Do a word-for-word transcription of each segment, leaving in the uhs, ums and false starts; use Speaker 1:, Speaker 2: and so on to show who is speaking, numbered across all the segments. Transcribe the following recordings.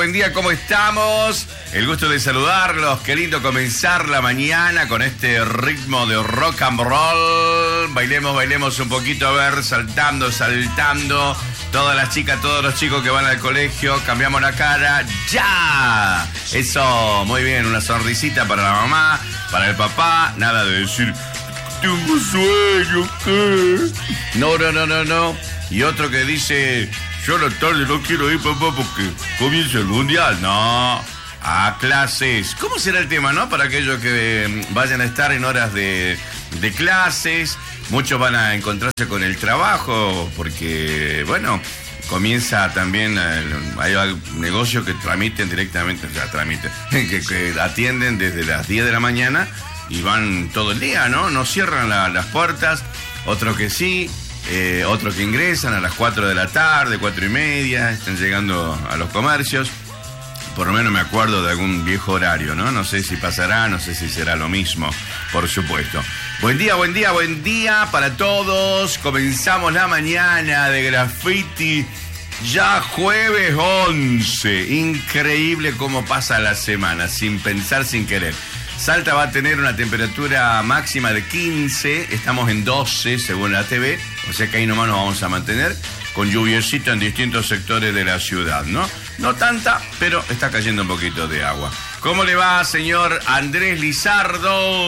Speaker 1: buen día, ¿cómo estamos? El gusto de saludarlos, qué lindo comenzar la mañana con este ritmo de rock and roll. Bailemos, bailemos un poquito, a ver, saltando, saltando. Todas las chicas, todos los chicos que van al colegio, cambiamos la cara, ¡ya! Eso, muy bien, una sonrisita para la mamá, para el papá, nada de decir, tengo sueño, ¿qué? No, no, no, no, no. Y otro que dice, yo a la tarde no quiero ir, papá, porque comienza el mundial. No, a clases. ¿Cómo será el tema, no? Para aquellos que vayan a estar en horas de, de clases. Muchos van a encontrarse con el trabajo, porque, bueno, comienza también, el, hay negocios que tramiten directamente, o sea, tramiten, que, que atienden desde las diez de la mañana y van todo el día, ¿no? No cierran la, las puertas. Otros que sí, eh, otros que ingresan a las cuatro de la tarde, cuatro y media, están llegando a los comercios. Por lo menos me acuerdo de algún viejo horario, ¿no? No sé si pasará, no sé si será lo mismo, por supuesto. Buen día, buen día, buen día para todos. Comenzamos la mañana de Graffiti. Ya jueves once. Increíble cómo pasa la semana, sin pensar, sin querer. Salta va a tener una temperatura máxima de quince. Estamos en doce, según la T V. O sea que ahí nomás nos vamos a mantener, con lluviecita en distintos sectores de la ciudad, ¿no? No tanta, pero está cayendo un poquito de agua. ¿Cómo le va, señor Andrés Lizardo?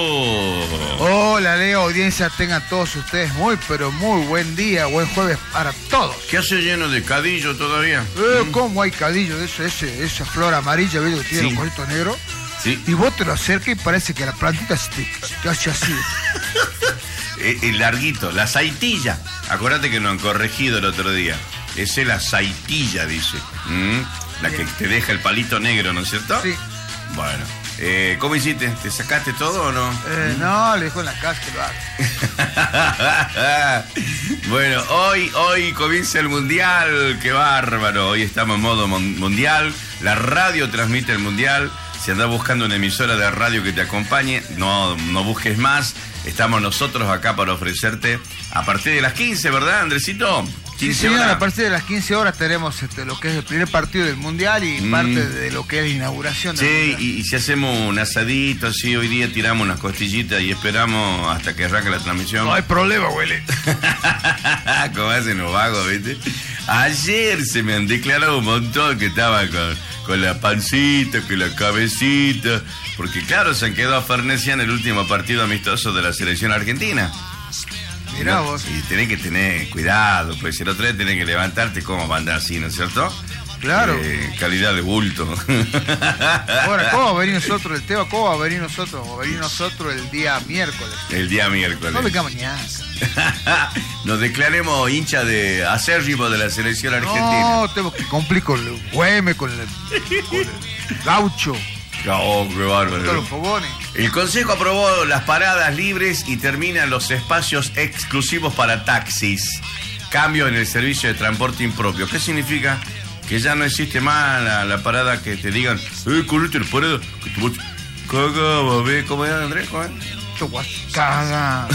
Speaker 2: Hola, Leo, audiencia, tengan todos ustedes muy, pero muy buen día, buen jueves para todos.
Speaker 1: ¿Qué hace lleno de cadillo todavía?
Speaker 2: Eh, ¿Mm? ¿Cómo hay cadillo de eso? Ese, esa flor amarilla, ¿ves? Que tiene sí. Un cosito negro.
Speaker 1: Sí.
Speaker 2: Y vos te lo acercas y parece que la plantita se te, se te hace así.
Speaker 1: el, el larguito, la saitilla. Acuérdate que nos han corregido el otro día. Esa es la saitilla, dice. ¿Mm? La Bien. Que te deja el palito negro, ¿no es cierto?
Speaker 2: Sí.
Speaker 1: Bueno, eh, ¿cómo hiciste? ¿Te sacaste todo o no?
Speaker 2: Eh, no, le dejo en la casa que lo haga.
Speaker 1: Bueno, hoy, hoy comienza el mundial, qué bárbaro. Hoy estamos en modo mundial. La radio transmite el mundial. Si andás buscando una emisora de radio que te acompañe, no, no busques más. Estamos nosotros acá para ofrecerte a partir de las quince, ¿verdad, Andresito?
Speaker 2: Sí, señor, horas. A partir de las quince horas tenemos este, lo que es el primer partido del Mundial y mm. parte de lo que es la inauguración del
Speaker 1: Sí,
Speaker 2: Mundial.
Speaker 1: Y, y si hacemos un asadito así, hoy día tiramos unas costillitas y esperamos hasta que arranque la transmisión.
Speaker 2: No hay problema, huele.
Speaker 1: Como hacen los vagos, ¿viste? Ayer se me han declarado un montón que estaba con, con la pancita, con la cabecita, porque claro, se han quedado a Fernesia en el último partido amistoso de la selección argentina.
Speaker 2: Mirá
Speaker 1: ¿no?
Speaker 2: vos.
Speaker 1: Y tenés que tener cuidado, pues el otro día tenés que levantarte como va a andar así, ¿no es cierto?
Speaker 2: Claro.
Speaker 1: Eh, calidad de bulto.
Speaker 2: Ahora, ¿cómo va a venir nosotros el tema? ¿Cómo va a venir nosotros? Vamos a venir nosotros el día miércoles.
Speaker 1: El día miércoles.
Speaker 2: No venga mañana.
Speaker 1: Nos declaremos hincha de acérrimo de la selección argentina.
Speaker 2: No, tenemos que cumplir con el Güeme, con el, con el Gaucho.
Speaker 1: Oh, qué bárbaro.
Speaker 2: Los fogones.
Speaker 1: El Consejo aprobó las paradas libres y terminan los espacios exclusivos para taxis. Cambio en el servicio de transporte impropio. ¿Qué significa? Que ya no existe más la, la parada que te digan, eh, correte la parada, que te vas cagaba, ¿ves? ¿Cómo es, Andrés? ¿Cómo es?
Speaker 2: Te vas caga.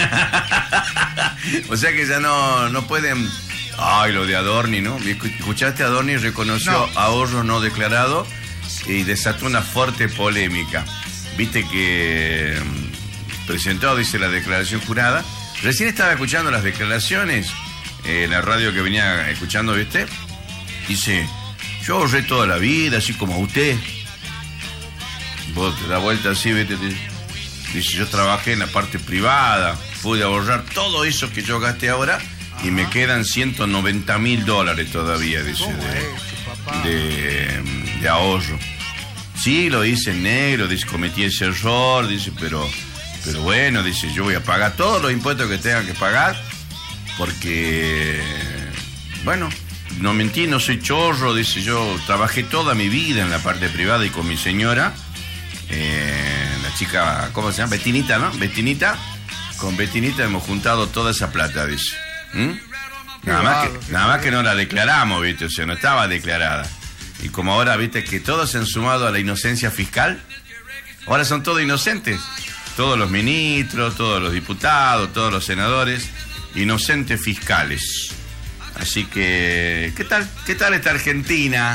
Speaker 1: O sea que ya no, no pueden. Ay, lo de Adorni, ¿no? ¿Escuchaste? Adorni reconoció no. ahorro no declarado y desató una fuerte polémica. Viste que presentó, dice, la declaración jurada. Recién estaba escuchando las declaraciones en eh, la radio que venía escuchando, ¿viste? Dice, yo ahorré toda la vida, así como usted. Vos te das vuelta así, ¿viste? Dice, yo trabajé en la parte privada, pude ahorrar todo eso que yo gasté ahora. Ajá. Y me quedan ciento noventa mil dólares todavía, dice, de, de, de ahorro. Sí, lo hice en negro, dice, cometí ese error, dice, pero, pero bueno, dice, yo voy a pagar todos los impuestos que tenga que pagar, porque, bueno, no mentí, no soy chorro, dice, yo trabajé toda mi vida en la parte privada y con mi señora, eh, la chica, ¿cómo se llama? Betinita, ¿no? Betinita, con Betinita hemos juntado toda esa plata, dice. ¿Mm? Nada más que, nada más que no la declaramos, ¿viste? O sea, no estaba declarada. Y como ahora, viste, que todos se han sumado a la inocencia fiscal, ahora son todos inocentes. Todos los ministros, todos los diputados, todos los senadores, inocentes fiscales. Así que, ¿qué tal? ¿Qué tal esta Argentina?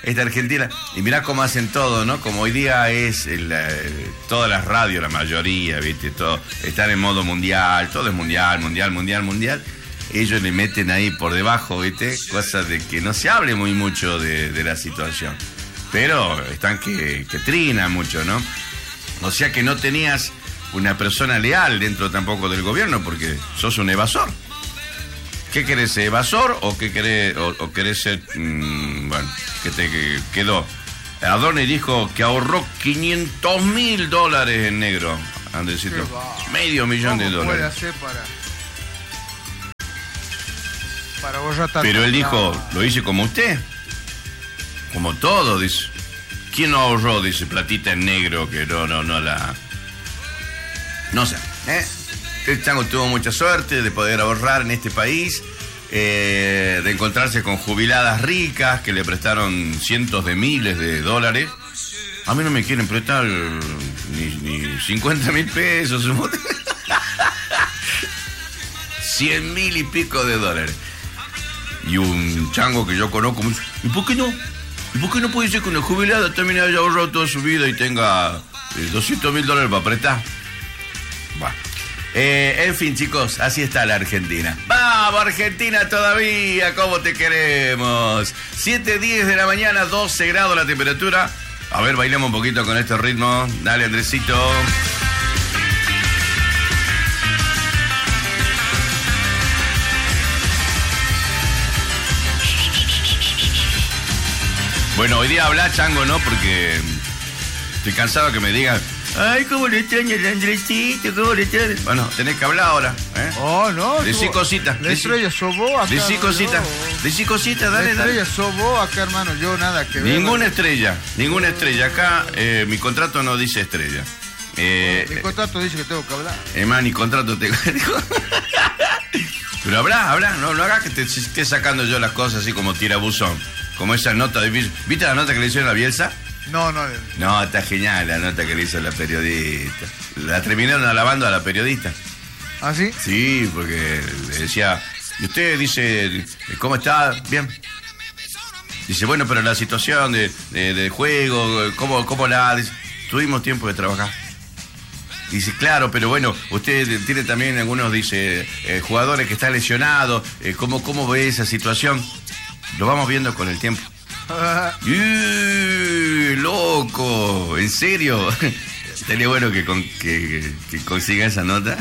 Speaker 1: esta Argentina. Y mirá cómo hacen todo, ¿no? Como hoy día es el, eh, todas las radios, la mayoría, ¿viste? Todo, están en modo mundial, todo es mundial, mundial, mundial, mundial. Ellos le meten ahí por debajo, ¿viste? Cosas de que no se hable muy mucho de, de la situación. Pero están que, que trinan mucho, ¿no? O sea que no tenías una persona leal dentro tampoco del gobierno porque sos un evasor. ¿Qué querés ser, evasor o qué querés, o, o querés ser, mmm, bueno, que te que quedó? Adorni dijo que ahorró quinientos mil dólares en negro, Andresito. Medio millón de dólares.
Speaker 2: Puede hacer para, para borrar tanto?
Speaker 1: Pero él dijo, lo hice como usted. Como todo, dice. ¿Quién no ahorró, dice, platita en negro que no, no, no la... No sé, ¿eh? El chango tuvo mucha suerte de poder ahorrar en este país, eh, de encontrarse con jubiladas ricas que le prestaron cientos de miles de dólares. A mí no me quieren prestar ni, ni cincuenta mil pesos, cien mil y pico de dólares. Y un chango que yo conozco, ¿y por qué no? ¿Y por qué no puede ser que una jubilada también haya ahorrado toda su vida y tenga eh, doscientos mil dólares para prestar? Bueno. Eh, en fin, chicos, así está la Argentina. ¡Vamos, Argentina, todavía! ¿Cómo te queremos? siete diez de la mañana, doce grados la temperatura. A ver, bailemos un poquito con este ritmo. Dale, Andresito. Bueno, hoy día habla, chango, ¿no? Porque estoy cansado que me digan... Ay, cómo le extraña el Andresito, cómo le extraña. Bueno, tenés que hablar ahora, ¿eh?
Speaker 2: Oh, no.
Speaker 1: Decí cositas.
Speaker 2: La estrella sos vos acá.
Speaker 1: Decí cositas. Decí cositas, dale, dale.
Speaker 2: La estrella sos vos acá, hermano. Yo nada que ver.
Speaker 1: Ninguna estrella, ninguna estrella. Acá eh, mi contrato no dice estrella. Eh,
Speaker 2: mi contrato dice que tengo que hablar.
Speaker 1: Es más, ni contrato tengo. Pero habla, habla. No, no hagas que te esté sacando yo las cosas así como tirabuzón. Como esa nota de... ¿Viste la nota que le hicieron a Bielsa?
Speaker 2: No, no.
Speaker 1: No, está genial la nota que le hizo la periodista. La terminaron alabando a la periodista.
Speaker 2: ¿Ah, sí?
Speaker 1: Sí, porque le decía, y usted dice, ¿cómo está? Bien. Dice, bueno, pero la situación de, de, de juego, ¿cómo, cómo la...? Dice, tuvimos tiempo de trabajar. Dice, claro, pero bueno, usted tiene también algunos, dice, eh, jugadores que están lesionados. Eh, ¿cómo, ¿Cómo ve esa situación? Lo vamos viendo con el tiempo. ¡Uh, loco! ¿En serio? Estaría bueno que, con, que, que consiga esa nota.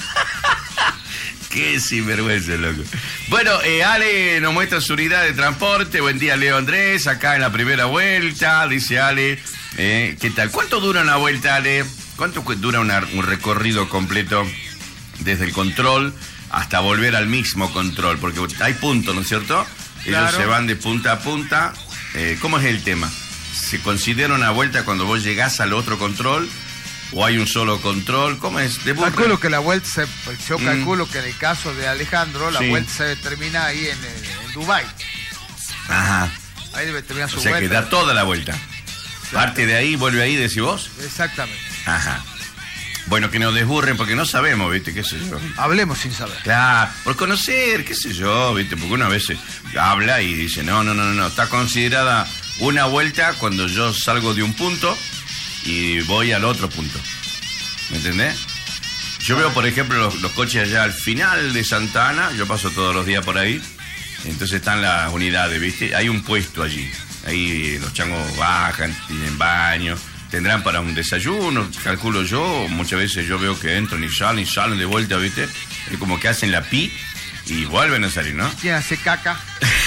Speaker 1: Qué sinvergüenza, loco. Bueno, eh, Ale nos muestra su unidad de transporte. Buen día, Leo Andrés. Acá en la primera vuelta, dice Ale. Eh, ¿Qué tal? ¿Cuánto dura una vuelta, Ale? ¿Cuánto dura una, un recorrido completo desde el control hasta volver al mismo control? Porque hay puntos, ¿no es cierto? Ellos claro. Se van de punta a punta. Eh, ¿Cómo es el tema? ¿Se considera una vuelta cuando vos llegás al otro control? ¿O hay un solo control? ¿Cómo es? ¿De
Speaker 2: calculo que la vuelta, se, yo calculo mm. que en el caso de Alejandro, la sí. vuelta se determina ahí en, en Dubái.
Speaker 1: Ajá.
Speaker 2: Ahí debe terminar su
Speaker 1: o sea
Speaker 2: vuelta.
Speaker 1: Que da toda la vuelta. Parte de ahí, vuelve ahí, decís vos.
Speaker 2: Exactamente.
Speaker 1: Ajá. Bueno, que nos desburren porque no sabemos, ¿viste? ¿Qué sé yo?
Speaker 2: Hablemos sin saber.
Speaker 1: Claro, por conocer, qué sé yo, ¿viste? Porque una vez habla y dice, no, no, no, no, está considerada una vuelta cuando yo salgo de un punto y voy al otro punto. ¿Me entendés? Yo veo, por ejemplo, los, los coches allá al final de Santa Ana, yo paso todos los días por ahí, entonces están las unidades, ¿viste? Hay un puesto allí, ahí los changos bajan, tienen baño. Tendrán para un desayuno, calculo yo. Muchas veces yo veo que entran y salen y salen de vuelta, ¿viste? Es como que hacen la pi y vuelven a salir, ¿no?
Speaker 2: ¿Quién hace caca?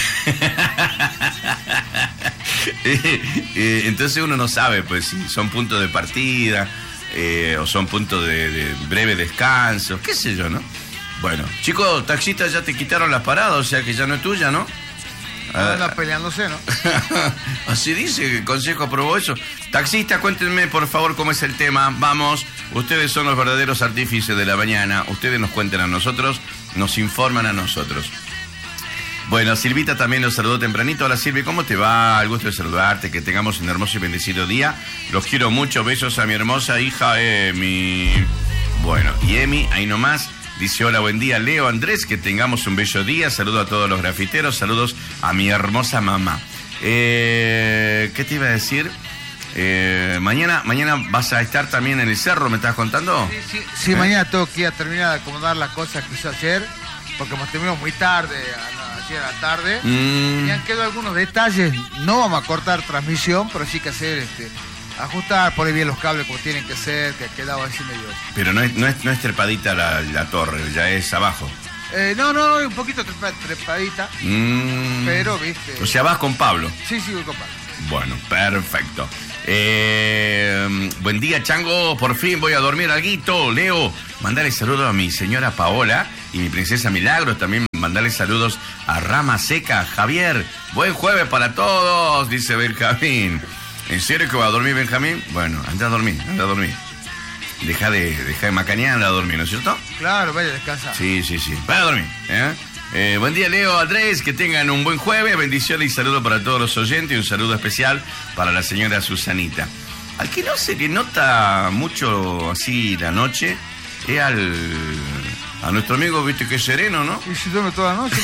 Speaker 1: Entonces uno no sabe, pues, si son puntos de partida eh, o son puntos de, de breve descanso, qué sé yo, ¿no? Bueno, chicos, taxistas, ya te quitaron las paradas, o sea que ya no es tuya, ¿no?
Speaker 2: Anda peleándose, ¿no?
Speaker 1: Así dice, el Consejo aprobó eso. Taxista, cuéntenme por favor cómo es el tema. Vamos, ustedes son los verdaderos artífices de la mañana. Ustedes nos cuenten a nosotros, nos informan a nosotros. Bueno, Silvita también nos saludó tempranito. Hola Silvi, ¿cómo te va? El gusto de saludarte, que tengamos un hermoso y bendecido día. Los quiero mucho, besos a mi hermosa hija Emi. Bueno, y Emi, ahí nomás. Dice, hola, buen día, Leo Andrés, que tengamos un bello día. Saludo a todos los grafiteros, saludos a mi hermosa mamá. Eh, ¿Qué te iba a decir? Eh, mañana, mañana vas a estar también en el cerro, ¿me estás contando?
Speaker 2: Sí, sí, sí, ¿Eh? Mañana tengo que ir a terminar de acomodar las cosas que hice ayer, porque hemos terminado muy tarde, ayer a la tarde. Mm. Y han quedado algunos detalles. No vamos a cortar transmisión, pero sí que hacer este, ajustar, poner bien los cables como tienen que ser, que ha quedado así medio.
Speaker 1: Pero no es, no es, no es trepadita la, la torre, ya es abajo.
Speaker 2: Eh, no, no, un poquito trepa, trepadita, mm. pero viste.
Speaker 1: O sea, vas con Pablo.
Speaker 2: Sí, sí, voy con Pablo.
Speaker 1: Bueno, perfecto. Eh, buen día, Chango. Por fin voy a dormir alguito. Leo, mandale saludos a mi señora Paola y mi princesa Milagros. También mandale saludos a Rama Seca. Javier, buen jueves para todos, dice Benjamín. ¿En serio que va a dormir, Benjamín? Bueno, anda a dormir, anda a dormir. Deja de, deja de macanear, anda a dormir, ¿no es cierto?
Speaker 2: Claro, vaya a descansar.
Speaker 1: Sí, sí, sí. Vaya a dormir, ¿eh? Eh, buen día, Leo, Andrés, que tengan un buen jueves, bendiciones y saludos para todos los oyentes y un saludo especial para la señora Susanita. Al que no se le nota mucho así la noche es al a nuestro amigo, viste que es sereno, ¿no?
Speaker 2: Y si duerme toda la noche,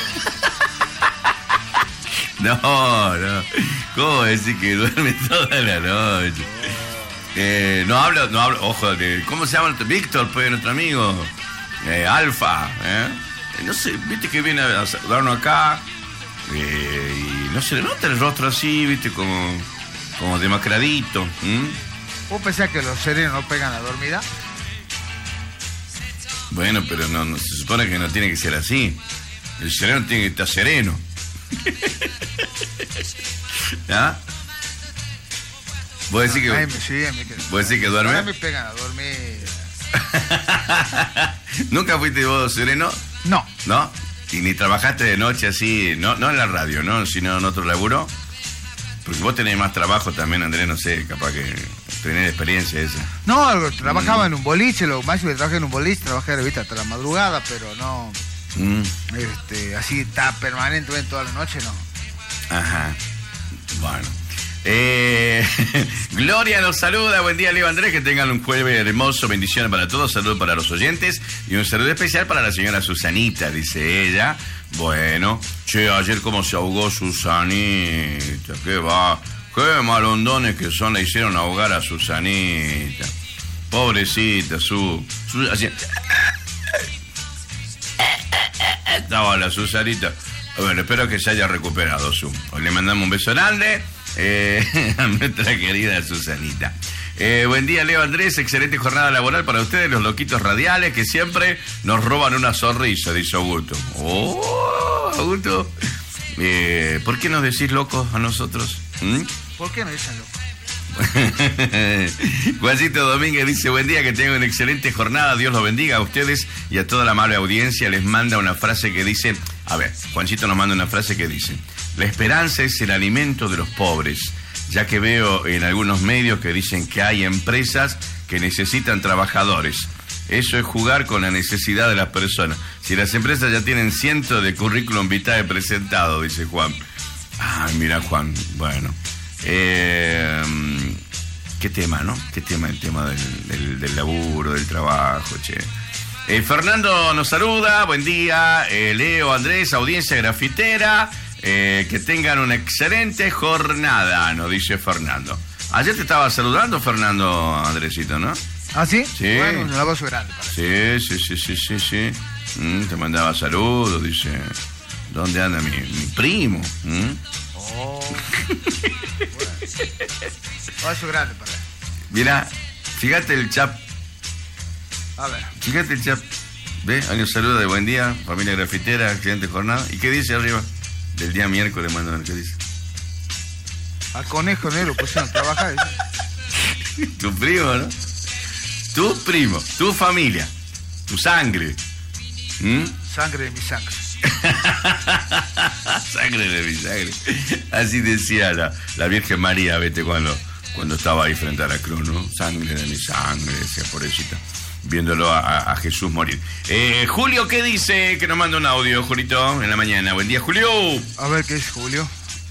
Speaker 1: pero... No, no. ¿Cómo decir que duerme toda la noche? Eh, no hablo, no hablo, ojo, de, ¿cómo se llama? Víctor, pues, nuestro amigo. Eh, Alfa, ¿eh? No sé, viste que viene a saludarnos acá eh, y no se le nota el rostro así, viste, como, como demacradito. ¿Mm?
Speaker 2: ¿Vos pensás que los serenos no pegan la dormida?
Speaker 1: Bueno, pero no, no se supone que no tiene que ser así. El sereno tiene que estar sereno. ¿Ah? ¿Vos decís que,
Speaker 2: Ay, sí, a mí que,
Speaker 1: ¿vos decís que duerme?
Speaker 2: A mí me pegan a dormir.
Speaker 1: ¿Nunca fuiste vos sereno?
Speaker 2: No.
Speaker 1: ¿No? ¿Y ni trabajaste de noche así? No, no en la radio, ¿no? Sino en otro laburo. Porque vos tenés más trabajo también, Andrés, no sé, capaz que tenés experiencia esa.
Speaker 2: No, algo, trabajaba mm. en un boliche, lo máximo que trabajé en un boliche, trabajé de vista hasta la madrugada, pero no... Mm. Este, así está permanentemente toda la noche, no.
Speaker 1: Ajá. Bueno. Eh, Gloria nos saluda, buen día, Leo, Andrés, que tengan un jueves hermoso, bendiciones para todos, saludos para los oyentes y un saludo especial para la señora Susanita, dice ella. Bueno, che, ayer cómo se ahogó Susanita, qué va, qué malondones que son, le hicieron ahogar a Susanita, pobrecita, su, su así, estaba la Susanita. Bueno, espero que se haya recuperado, Su. Le mandamos un beso grande. Eh, a nuestra querida Susanita. Eh, buen día, Leo, Andrés, excelente jornada laboral para ustedes, los loquitos radiales que siempre nos roban una sonrisa, dice Augusto. Oh, Augusto, eh, ¿por qué nos decís locos a nosotros? ¿Mm?
Speaker 2: ¿Por qué nos dicen locos?
Speaker 1: Juancito Domínguez dice, buen día, que tengan una excelente jornada, Dios los bendiga a ustedes y a toda la amable audiencia. Les manda una frase que dice, a ver, Juancito nos manda una frase que dice: la esperanza es el alimento de los pobres, ya que veo en algunos medios que dicen que hay empresas que necesitan trabajadores. Eso es jugar con la necesidad de las personas. Si las empresas ya tienen cientos de currículum vitae presentados, dice Juan. Ay, mira, Juan, bueno. Eh, qué tema, ¿no? Qué tema el tema del, del, del laburo, del trabajo, che. Eh, Fernando nos saluda, buen día. Eh, Leo, Andrés, audiencia grafitera. Eh, que tengan una excelente jornada, nos dice Fernando. Ayer te estaba saludando, Fernando, Andresito, ¿no?
Speaker 2: ¿Ah, sí?
Speaker 1: Sí.
Speaker 2: Bueno, un abrazo grande.
Speaker 1: Sí, sí, sí, sí, sí, sí. Mm, te mandaba saludos, dice. ¿Dónde anda mi, mi primo? ¿Mm?
Speaker 2: Oh. Bueno. Un abrazo grande para él.
Speaker 1: Mira, fíjate el chat.
Speaker 2: A ver.
Speaker 1: Fíjate el chat. ¿Ve? Año saluda de buen día, familia grafitera, excelente jornada. ¿Y qué dice arriba? Del día miércoles, mandan, ¿qué dice?
Speaker 2: Al conejo negro pusieron a trabajar.
Speaker 1: Tu primo, ¿no? Tu primo, tu familia, tu sangre. ¿Mm?
Speaker 2: Sangre de mi sangre.
Speaker 1: Sangre de mi sangre. Así decía la, la Virgen María, vete, cuando, cuando estaba ahí frente a la cruz, ¿no? Sangre de mi sangre, decía, pobrecita, viéndolo a, a Jesús morir. Eh, Julio, ¿qué dice? Que nos manda un audio, Julito, en la mañana. Buen día, Julio.
Speaker 2: A ver, ¿qué es Julio?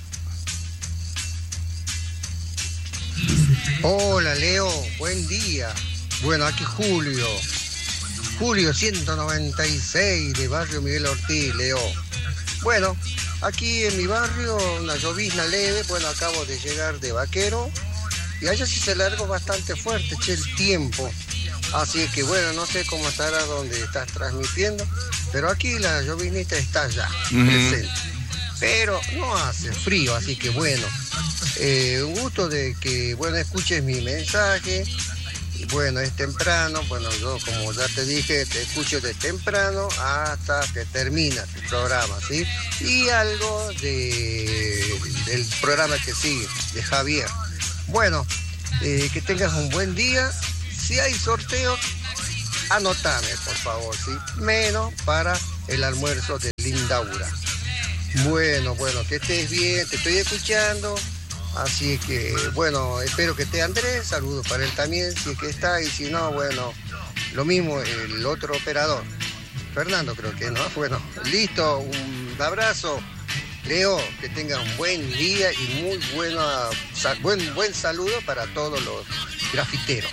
Speaker 3: Hola, Leo, buen día. Bueno, aquí Julio. Julio ciento noventa y seis de Barrio Miguel Ortiz, Leo. Bueno, aquí en mi barrio, una llovizna leve. Bueno, acabo de llegar de Vaquero y allá sí se largó bastante fuerte, che, el tiempo. Así que bueno, no sé cómo estará donde estás transmitiendo, pero aquí la lloviznita está ya uh-huh. presente. Pero no hace frío, así que bueno, eh, un gusto de que, bueno, escuches mi mensaje. Bueno, es temprano, bueno, yo como ya te dije, te escucho de temprano hasta que termina tu programa, ¿sí? Y algo de, del programa que sigue, de Javier. Bueno, eh, que tengas un buen día. Si hay sorteos, anotame, por favor, ¿sí? Menos para el almuerzo de Lindaura. Bueno, bueno, que estés bien, te estoy escuchando. Así que, bueno, espero que esté Andrés, saludos para él también, si es que está, y si no, bueno, lo mismo el otro operador, Fernando creo que, ¿no? Bueno, listo, un abrazo, Leo, que tenga un buen día y muy buena, buen, buen saludo para todos los grafiteros.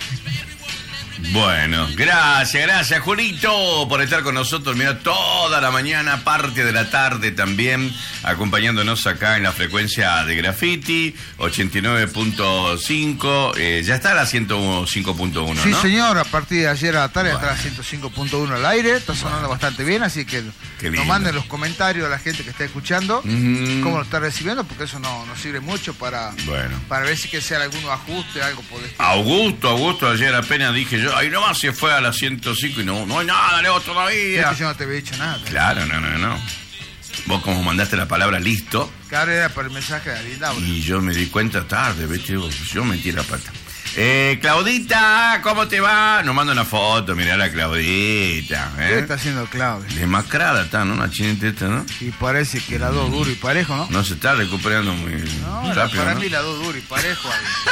Speaker 1: Bueno, gracias, gracias Julito por estar con nosotros, mira, toda la mañana, parte de la tarde también, acompañándonos acá en la frecuencia de Graffiti, ochenta y nueve punto cinco, eh, ya está la ciento cinco punto uno,
Speaker 2: sí,
Speaker 1: ¿no?
Speaker 2: Sí señor, a partir de ayer a la tarde
Speaker 1: bueno.
Speaker 2: está la ciento cinco punto uno al aire, está sonando bueno. bastante bien, así que nos manden los comentarios a la gente que está escuchando, mm. cómo lo está recibiendo, porque eso no, nos sirve mucho para, bueno. para ver si que sea algún ajuste, algo por el estilo.
Speaker 1: Augusto, Augusto, ayer apenas dije yo, ahí nomás se fue a las ciento cinco y no, no hay nada, Leo, todavía.
Speaker 2: Es que yo no te había dicho nada.
Speaker 1: Claro, no, no, no. Vos como mandaste la palabra listo.
Speaker 2: Claro, era por el mensaje de Arinda.
Speaker 1: Y yo me di cuenta tarde, ¿viste? Yo metí la pata. Eh, Claudita, ¿cómo te va? Nos manda una foto, mirá la Claudita. ¿eh?
Speaker 2: ¿Qué está haciendo Claudia?
Speaker 1: Demacrada está, ¿no? Una chinita esta, ¿no?
Speaker 2: Y parece que la dos duro y parejo, ¿no?
Speaker 1: No se está recuperando muy
Speaker 2: no,
Speaker 1: rápido,
Speaker 2: para
Speaker 1: ¿no?
Speaker 2: mí la dos duro y parejo.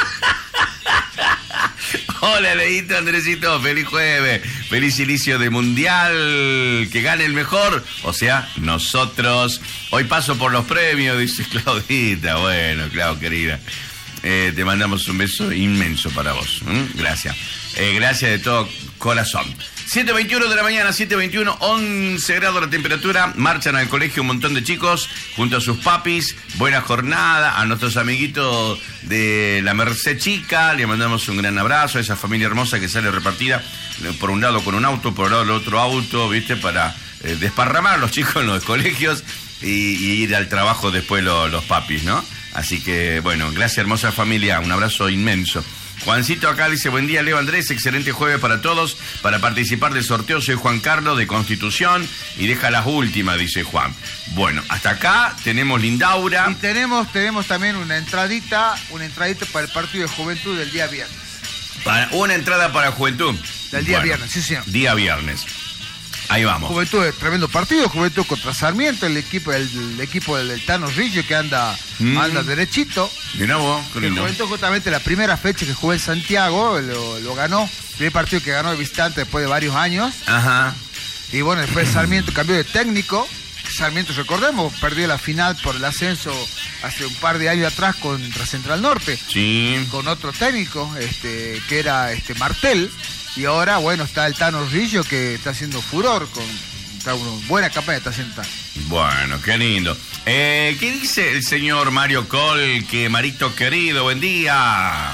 Speaker 1: Hola, Leito, Andresito, feliz jueves, feliz inicio de mundial, que gane el mejor, o sea, nosotros. Hoy paso por los premios, dice Claudita. Bueno, Clau, querida, eh, te mandamos un beso inmenso para vos. ¿Mm? Gracias, eh, gracias de todo corazón. siete veintiuno de la mañana, siete veintiuno, once grados la temperatura, marchan al colegio un montón de chicos junto a sus papis, buena jornada, a nuestros amiguitos de la Merced Chica, le mandamos un gran abrazo a esa familia hermosa que sale repartida, por un lado con un auto, por el lado el otro auto, viste, para eh, desparramar a los chicos en los colegios y, y ir al trabajo después lo, los papis, ¿no? Así que, bueno, gracias hermosa familia, un abrazo inmenso. Juancito acá dice, buen día Leo Andrés, excelente jueves para todos. Para participar del sorteo soy Juan Carlos de Constitución y deja las últimas, dice Juan. Bueno, hasta acá tenemos Lindaura.
Speaker 2: Y tenemos, tenemos también una entradita, una entradita para el partido de Juventud del día viernes.
Speaker 1: Para, una entrada para Juventud.
Speaker 2: Del día
Speaker 1: bueno,
Speaker 2: viernes, sí señor.
Speaker 1: Día viernes. Ahí vamos.
Speaker 2: Juventud, tremendo partido, Juventud contra Sarmiento, el equipo el, el equipo del, del Tano Rillo que anda, mm. anda derechito.
Speaker 1: Mirá vos, qué lindo.
Speaker 2: Juventud justamente la primera fecha que jugó en Santiago, lo, lo ganó, el primer partido que ganó de visitante después de varios años.
Speaker 1: Ajá.
Speaker 2: Y bueno, después Sarmiento cambió de técnico. Sarmiento, recordemos, perdió la final por el ascenso hace un par de años atrás contra Central Norte.
Speaker 1: Sí.
Speaker 2: Con otro técnico, este, que era este Martel. Y ahora, bueno, está el Tano Rillo que está haciendo furor, con está una buena campaña está haciendo.
Speaker 1: Bueno, qué lindo. Eh, ¿Qué dice el señor Mario Col? Que Marito querido, buen día.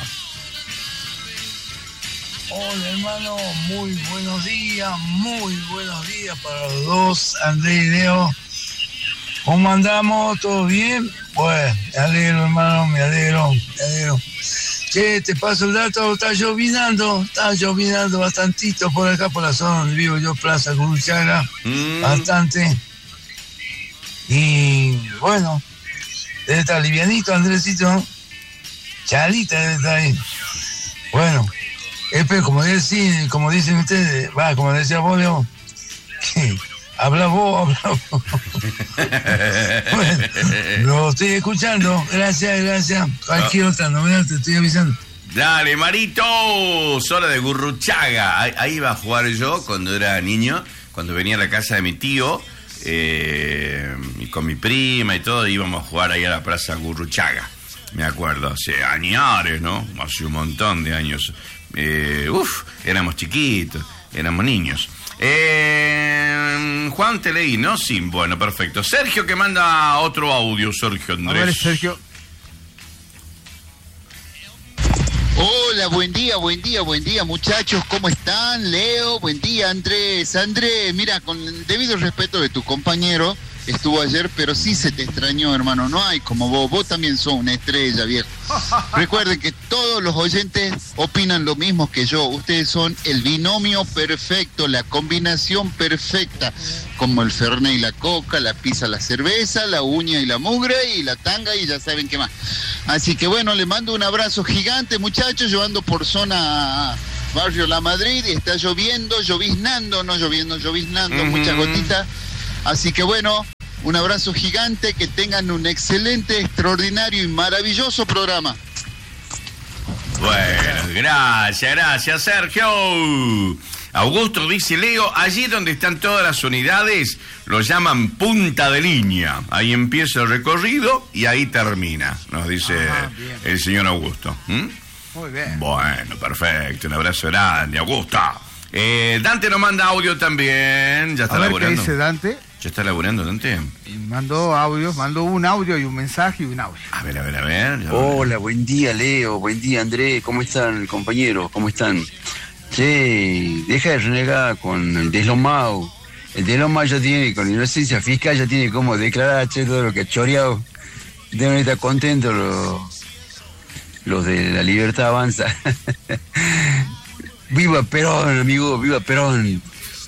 Speaker 4: Hola hermano, muy buenos días, muy buenos días para los dos, Andrés y Leo. ¿Cómo andamos? ¿Todo bien? Bueno, me alegro hermano, me alegro, me alegro. Che, te paso el dato, está llovinando, está llovinando bastantito por acá, por la zona donde vivo yo, Plaza Gurruchaga, mm. bastante. Y bueno, debe estar livianito, Andresito, Chalita debe estar ahí. Bueno, espero, como dicen, como dicen ustedes, va, como decía vos, Leo, que habla vos, habla vos. Bueno, lo estoy escuchando, gracias, gracias. Cualquier otra novedad te estoy avisando.
Speaker 1: Dale, Marito, zona de Gurruchaga. Ahí, ahí iba a jugar yo cuando era niño, cuando venía a la casa de mi tío, eh, y con mi prima y todo, íbamos a jugar ahí a la Plaza Gurruchaga. Me acuerdo, hace años, ¿no? Hace un montón de años. Eh, uf, éramos chiquitos. éramos niños. Eh, Juan, te leí, ¿no? Sí, bueno, perfecto. Sergio, que manda otro audio, Sergio Andrés.
Speaker 2: A ver, Sergio.
Speaker 5: Hola, buen día, buen día, buen día, muchachos, ¿cómo están? Leo, buen día, Andrés. Andrés, mira, con el debido respeto de tu compañero, estuvo ayer, pero sí se te extrañó, hermano, no hay como vos, vos también sos una estrella, viejo. Recuerden que todos los oyentes opinan lo mismo que yo, ustedes son el binomio perfecto, la combinación perfecta, como el Fernet y la coca, la pizza, la cerveza, la uña y la mugre y la tanga y ya saben qué más. Así que bueno, le mando un abrazo gigante, muchachos. Yo ando por zona Barrio La Madrid y está lloviendo, lloviznando, no lloviendo, lloviznando, uh-huh. muchas gotitas. Así que bueno, un abrazo gigante, que tengan un excelente, extraordinario y maravilloso programa.
Speaker 1: Bueno, gracias, gracias, Sergio. Augusto dice, Leo, allí donde están todas las unidades lo llaman punta de línea. Ahí empieza el recorrido y ahí termina, nos dice ah, el señor Augusto. ¿Mm?
Speaker 2: Muy bien.
Speaker 1: Bueno, perfecto, un abrazo grande, Augusto. Eh, Dante nos manda audio también, ya está
Speaker 2: A ver,
Speaker 1: laburando.
Speaker 2: ¿qué dice Dante?
Speaker 1: ¿Ya está laburando, Dante?
Speaker 2: Mandó audios, mandó un audio y un mensaje y un audio.
Speaker 1: A ver, a ver, a ver.
Speaker 6: Hola, buen día, Leo, buen día, Andrés, ¿cómo están, compañeros? ¿Cómo están? Che, deja de renegar con el deslomado. El deslomado ya tiene, con la inocencia fiscal, ya tiene como declarar, che, todo lo que ha choreado. Deben estar contentos los, los de la Libertad Avanza. ¡Viva Perón, amigo! ¡Viva Perón!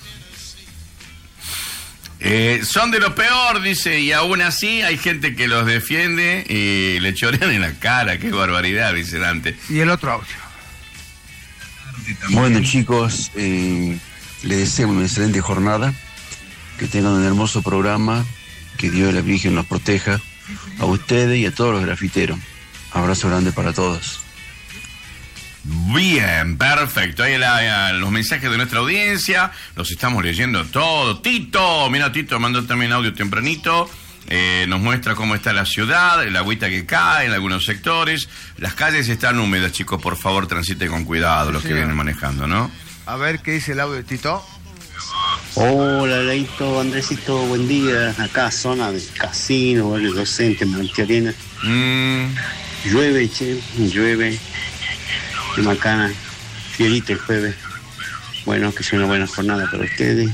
Speaker 1: Eh, son de lo peor, dice, y aún así hay gente que los defiende y le chorean en la cara. ¡Qué barbaridad!, dice Dante.
Speaker 2: Y el otro audio.
Speaker 6: Bueno, chicos, eh, les deseo una excelente jornada, que tengan un hermoso programa, que Dios y la Virgen los proteja, a ustedes y a todos los grafiteros. Abrazo grande para todos.
Speaker 1: Bien, perfecto. Ahí la, los mensajes de nuestra audiencia, los estamos leyendo todos. Tito, mira, Tito mandó también audio tempranito. Eh, nos muestra cómo está la ciudad, el agüita que cae en algunos sectores. Las calles están húmedas, chicos, por favor transiten con cuidado los sí, que vienen manejando, ¿no?
Speaker 2: A ver, ¿qué dice el audio de Tito?
Speaker 7: Hola, Leito, Andresito, buen día. Acá, zona del casino, el docente, Montearena. Mm. Llueve, che, llueve. Qué macana, fielito el jueves. Bueno, que sea una buena jornada para ustedes.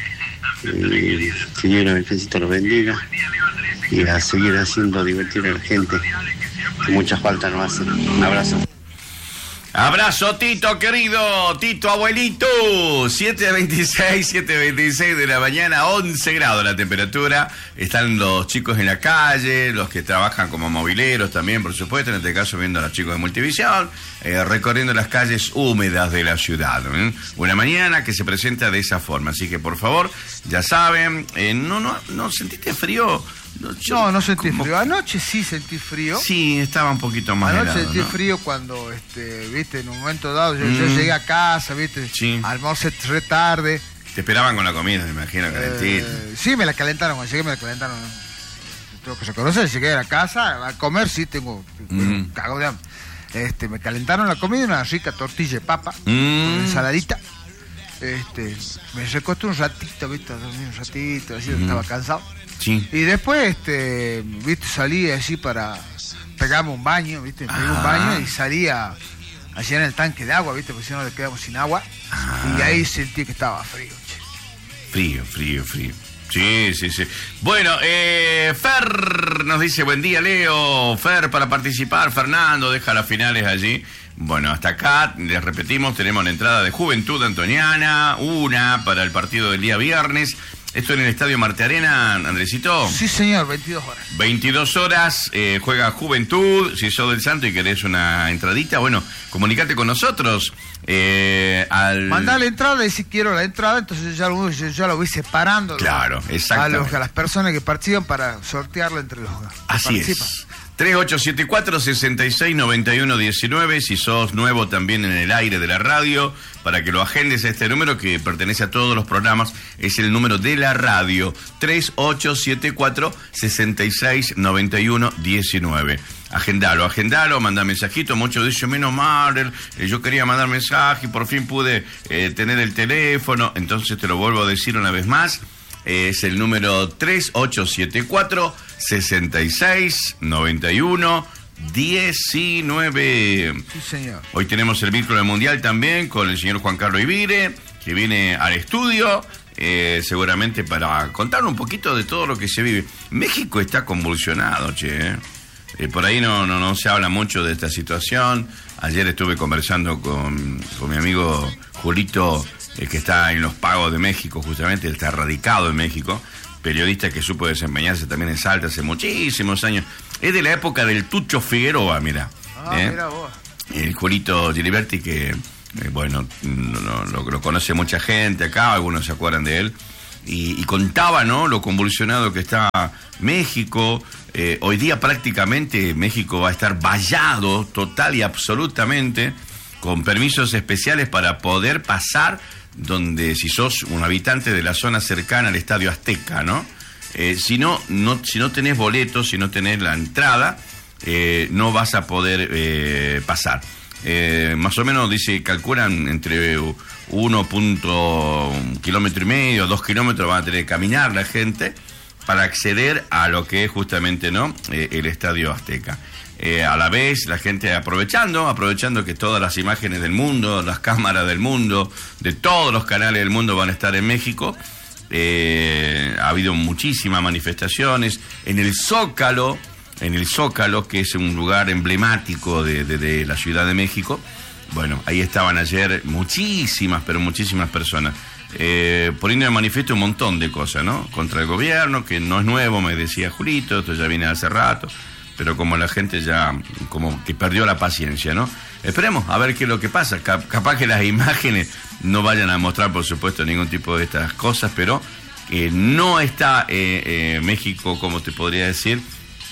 Speaker 7: Eh, que Dios el Virgencito los bendiga y a seguir haciendo divertir a la gente, que mucha falta nos hace. Un abrazo.
Speaker 1: Abrazo, Tito, querido, Tito, abuelito. siete veintiséis, siete veintiséis de la mañana, once grados la temperatura. Están los chicos en la calle, los que trabajan como mobileros también, por supuesto, en este caso viendo a los chicos de Multivisión, eh, recorriendo las calles húmedas de la ciudad. ¿eh? Una mañana que se presenta de esa forma, así que por favor, ya saben, eh, no, no, no sentiste frío.
Speaker 2: No, no, no sentí como... frío. Anoche sí sentí frío.
Speaker 1: Sí, estaba un poquito más
Speaker 2: Anoche
Speaker 1: helado,
Speaker 2: sentí
Speaker 1: ¿no?
Speaker 2: frío cuando, este, viste, en un momento dado yo, mm. yo llegué a casa, viste,
Speaker 1: sí.
Speaker 2: almorcé re tarde.
Speaker 1: Te esperaban con la comida, me imagino, calentita.
Speaker 2: Eh, sí, me la calentaron, cuando llegué me la calentaron. Tengo que reconocer, llegué a la casa, a comer sí tengo mm. un cago de hambre. Este, me calentaron la comida, una rica tortilla de papa, mm. con ensaladita. Este, me recosté un ratito, viste, dormí un ratito, así, mm. estaba cansado.
Speaker 1: Sí.
Speaker 2: Y después, este, viste, salí así para pegarme un baño, viste, me pegué ah. un baño y salía allá en el tanque de agua, viste, porque si no le quedamos sin agua. Ah. Y ahí sentí que estaba frío, che.
Speaker 1: Frío, frío, frío. Sí, sí, sí. Bueno, eh, Fer nos dice, buen día, Leo. Fer, para participar, Fernando, deja las finales allí. Bueno, hasta acá, les repetimos, tenemos la entrada de Juventud Antoniana, una para el partido del día viernes. ¿Esto en el Estadio Marte Arena, Andresito?
Speaker 2: Sí, señor, veintidós horas.
Speaker 1: veintidós horas, eh, juega Juventud. Si sos del Santo y querés una entradita, bueno, comunicate con nosotros. Eh, al...
Speaker 2: Mandá la entrada y si quiero la entrada, entonces ya lo, ya lo voy separando.
Speaker 1: Claro, exactamente.
Speaker 2: A, los, a las personas que participan para sortearla entre los
Speaker 1: Así es. tres ocho siete cuatro, seis seis nueve uno uno nueve, si sos nuevo también en el aire de la radio, para que lo agendes a este número que pertenece a todos los programas, es el número de la radio, tres ocho siete cuatro, seis seis nueve uno uno nueve. Agendalo, agendalo, manda mensajito. Muchos dicen, menos mal, eh, yo quería mandar mensaje y por fin pude eh, tener el teléfono. Entonces te lo vuelvo a decir una vez más. Eh, es el número tres ocho siete cuatro, seis seis nueve uno uno nueve.
Speaker 2: Sí, señor.
Speaker 1: Hoy tenemos el vínculo mundial también con el señor Juan Carlos Ibire, que viene al estudio, eh, seguramente para contar un poquito de todo lo que se vive. México está convulsionado, che, ¿eh? Eh, por ahí no, no, no se habla mucho de esta situación. Ayer estuve conversando con, con mi amigo Julito, eh, que está en los pagos de México, justamente, él está radicado en México, periodista que supo desempeñarse también en Salta hace muchísimos años. Es de la época del Tucho Figueroa, mira.
Speaker 2: Ah,
Speaker 1: ¿eh?
Speaker 2: mira vos.
Speaker 1: El Julito Giliberti, que, eh, bueno, no, no, lo, lo conoce mucha gente acá, algunos se acuerdan de él. Y, y contaba, ¿no?, lo convulsionado que está México. Eh, hoy día prácticamente México va a estar vallado total y absolutamente, con permisos especiales para poder pasar donde, si sos un habitante de la zona cercana al Estadio Azteca, ¿no? Eh, si no, no, si no tenés boletos, si no tenés la entrada, eh, no vas a poder eh, pasar. Eh, más o menos, dice, calculan entre uno punto kilómetro y medio, dos kilómetros van a tener que caminar la gente para acceder a lo que es justamente, ¿no?, eh, el Estadio Azteca. Eh, a la vez, la gente aprovechando, aprovechando que todas las imágenes del mundo, las cámaras del mundo, de todos los canales del mundo van a estar en México. Eh, ha habido muchísimas manifestaciones en el Zócalo, en el Zócalo, que es un lugar emblemático de, de, de la Ciudad de México. Bueno, ahí estaban ayer muchísimas, pero muchísimas personas. Eh, poniendo de manifiesto un montón de cosas, ¿no? Contra el gobierno, que no es nuevo, me decía Julito, esto ya viene hace rato, pero como la gente ya como que perdió la paciencia, ¿no? Esperemos a ver qué es lo que pasa. Cap- capaz que las imágenes no vayan a mostrar, por supuesto, ningún tipo de estas cosas, pero eh, no está eh, eh, México, como te podría decir,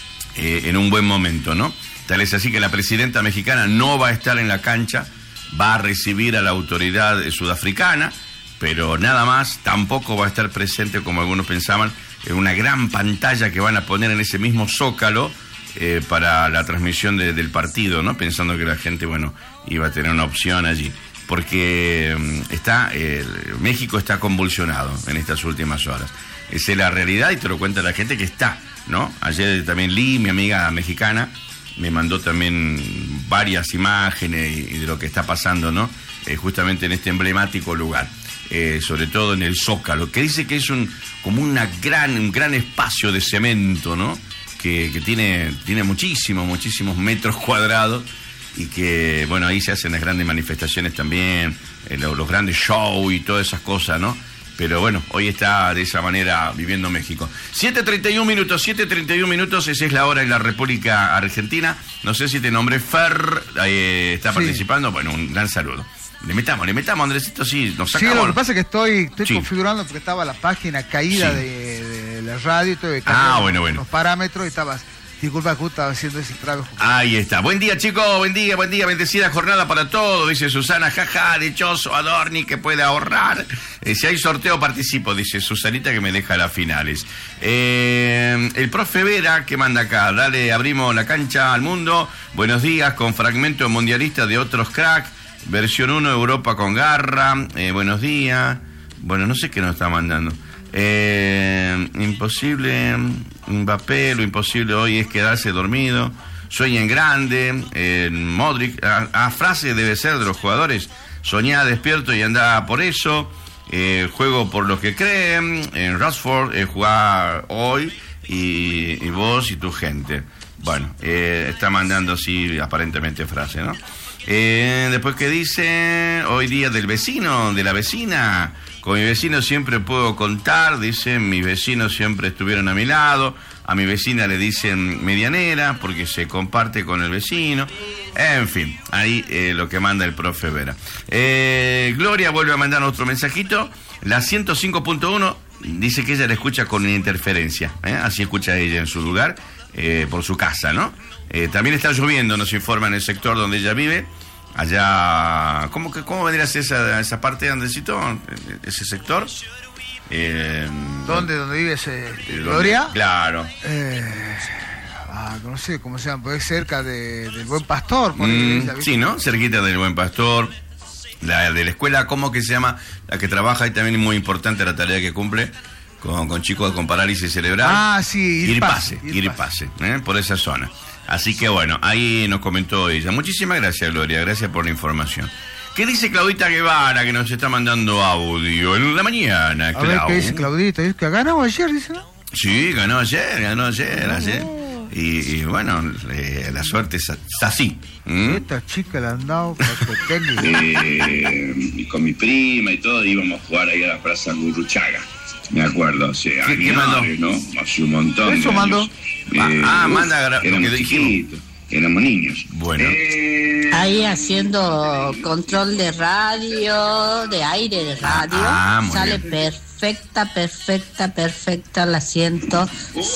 Speaker 1: eh, en un buen momento, ¿no? Tal es así que la presidenta mexicana no va a estar en la cancha, va a recibir a la autoridad sudafricana, pero nada más. Tampoco va a estar presente, como algunos pensaban, en una gran pantalla que van a poner en ese mismo Zócalo eh, para la transmisión de, del partido, ¿no? Pensando que la gente, bueno, iba a tener una opción allí. Porque eh, está eh, México está convulsionado en estas últimas horas. Esa es la realidad y te lo cuenta la gente que está, ¿no? Ayer también Lee, mi amiga mexicana, me mandó también varias imágenes y, y de lo que está pasando, ¿no? Eh, justamente en este emblemático lugar. Eh, sobre todo en el Zócalo, que dice que es un como una gran, un gran espacio de cemento, ¿no? Que, que tiene, tiene muchísimos, muchísimos metros cuadrados y que, bueno, ahí se hacen las grandes manifestaciones también, eh, los, los grandes shows y todas esas cosas, ¿no? Pero bueno, hoy está de esa manera viviendo México. siete treinta y uno minutos, siete treinta y uno minutos, esa es la hora en la República Argentina. No sé si te nombré Fer, eh, está
Speaker 2: Sí.
Speaker 1: participando, bueno, un gran saludo. Le metamos, le metamos, Andresito, sí, nos
Speaker 2: Sí,
Speaker 1: sacamos.
Speaker 2: lo que pasa es que estoy, estoy
Speaker 1: Sí.
Speaker 2: configurando porque estaba la página caída
Speaker 1: Sí.
Speaker 2: de, de la radio y todo.
Speaker 1: Ah, bueno, bueno.
Speaker 2: Los parámetros y estabas, disculpa, justo estaba haciendo ese trabajo.
Speaker 1: Ahí está. Buen día, chicos, buen día, buen día, bendecida jornada para todos, dice Susana, jaja, dichoso Adorni que puede ahorrar. Eh, si hay sorteo participo, dice Susanita, que me deja las finales. Eh, el profe Vera, que manda acá, dale, abrimos la cancha al mundo. Buenos días, con fragmentos mundialistas de otros cracks. Versión uno, Europa con garra. Eh, buenos días. Bueno, no sé qué nos está mandando. Eh, imposible, Mbappé, lo imposible hoy es quedarse dormido. Sueña en grande. Eh, Modric, a, a frase debe ser de los jugadores. Soñá despierto y anda por eso. Eh, juego por lo que creen. En Rashford, eh, jugar hoy. Y, y vos y tu gente. Bueno, eh, está mandando así aparentemente frase, ¿no? Eh, después que dice, hoy día del vecino, de la vecina, con mi vecino siempre puedo contar, dice, mis vecinos siempre estuvieron a mi lado, a mi vecina le dicen medianera porque se comparte con el vecino, en fin, ahí eh, lo que manda el profe Vera. Eh, Gloria vuelve a mandar otro mensajito, la ciento cinco punto uno dice que ella la escucha con interferencia, ¿eh? Así escucha ella en su lugar, eh, por su casa, ¿no? Eh, también está lloviendo, nos informa, en el sector donde ella vive. Allá, ¿cómo, cómo vendría a ser esa, esa parte, Andresito? ¿Ese sector? Eh,
Speaker 2: ¿Dónde? ¿Dónde vive ese, este,
Speaker 1: ¿dónde?
Speaker 2: Gloria?
Speaker 1: Claro.
Speaker 2: Eh, ah, no sé cómo se llama, pues es cerca de, del Buen Pastor. Por
Speaker 1: Mm,
Speaker 2: ella,
Speaker 1: sí, ¿no? Cerquita del Buen Pastor. La de la escuela, ¿cómo que se llama? La que trabaja y también es muy importante la tarea que cumple con, con chicos con parálisis cerebral.
Speaker 2: Ah, sí, ir,
Speaker 1: ir
Speaker 2: pase,
Speaker 1: pase,
Speaker 2: ir
Speaker 1: ir pase, ¿eh? Por esa zona. Así que bueno, ahí nos comentó ella. Muchísimas gracias, Gloria, gracias por la información. ¿Qué dice Claudita Guevara, que nos está mandando audio en la mañana?
Speaker 2: A
Speaker 1: Clau?
Speaker 2: ver, ¿qué dice Claudita? ¿Dice que ganó ayer, dice? ¿No?
Speaker 1: Sí, ganó ayer, ganó ayer, ayer. Y, y bueno, eh, la suerte es, es así. ¿Mm?
Speaker 2: Esta chica la han dado para que tenga.
Speaker 8: Eh, y con mi prima y todo íbamos a jugar ahí a la Plaza Gurruchaga. Me acuerdo, hace
Speaker 1: ¿Qué-
Speaker 8: años,
Speaker 1: qué mandó?
Speaker 8: ¿no? Hace un montón
Speaker 2: Eso
Speaker 8: de
Speaker 2: mandó.
Speaker 8: años.
Speaker 1: Ah,
Speaker 8: Eh,
Speaker 1: ah,
Speaker 8: uf,
Speaker 1: manda gra- lo
Speaker 8: éramos
Speaker 1: que dijimos.
Speaker 8: chiquitos, éramos niños.
Speaker 1: Bueno.
Speaker 8: Eh,
Speaker 9: Ahí haciendo control de radio, de aire de radio,
Speaker 1: Ah, muy
Speaker 9: sale
Speaker 1: bien.
Speaker 9: perfecta, perfecta, perfecta la ciento